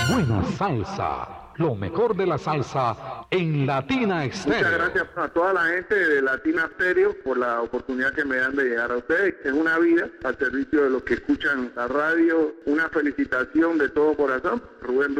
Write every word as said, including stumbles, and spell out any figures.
Buena salsa, lo mejor de la salsa en Latina Estéreo. Muchas gracias a toda la gente de Latina Estéreo por la oportunidad que me dan de llegar a ustedes. Es una vida al servicio de los que escuchan la radio. Una felicitación de todo corazón. Rubén Blanco.